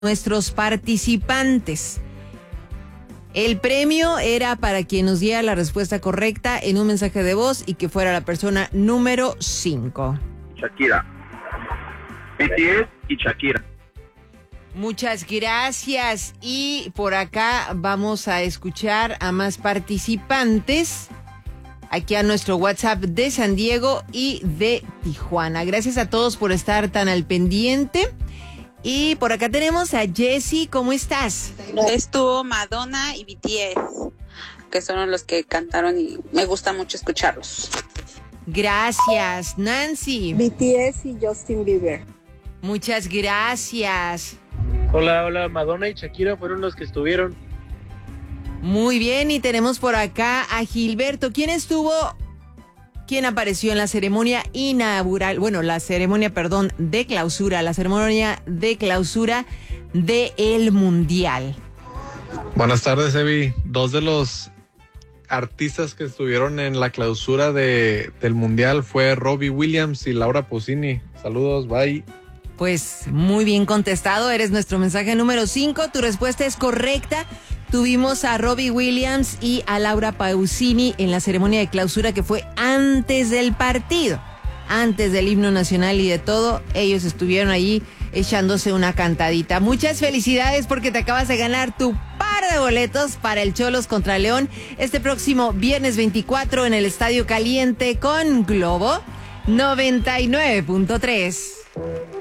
nuestros participantes. El premio era para quien nos diera la respuesta correcta en un mensaje de voz y que fuera la persona número 5. Shakira. BTS y Shakira. Muchas gracias. Y por acá vamos a escuchar a más participantes. Aquí a nuestro WhatsApp de San Diego y de Tijuana. Gracias a todos por estar tan al pendiente. Y por acá tenemos a Jessie. ¿Cómo estás? Estuvo Madonna y BTS, que son los que cantaron y me gusta mucho escucharlos. Gracias. Nancy. BTS y Justin Bieber. Muchas gracias. Hola, Madonna y Shakira fueron los que estuvieron. Muy bien, y tenemos por acá a Gilberto. ¿Quién apareció en la ceremonia inaugural? Bueno, la ceremonia de clausura del Mundial. Buenas tardes, Evi. Dos de los artistas que estuvieron en la clausura del Mundial fue Robbie Williams y Laura Pausini. Saludos, bye. Pues muy bien contestado, eres nuestro mensaje número 5, tu respuesta es correcta. Tuvimos a Robbie Williams y a Laura Pausini en la ceremonia de clausura que fue antes del partido, antes del himno nacional y de todo. Ellos estuvieron allí echándose una cantadita. Muchas felicidades porque te acabas de ganar tu par de boletos para el Cholos contra León este próximo viernes 24 en el Estadio Caliente con Globo 99.3.